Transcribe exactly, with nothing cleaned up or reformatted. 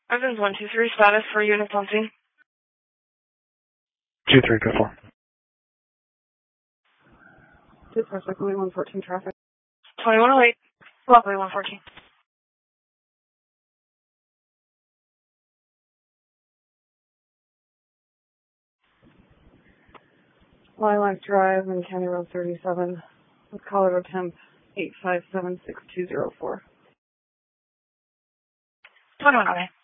Evans one two three, status for units on scene. two three, go for. two four six, one fourteen traffic. twenty-one oh eight, lovely one fourteen. Lilac Drive and County Road thirty-seven with Colorado temp eight five seven six two zero four. twenty-one oh eight.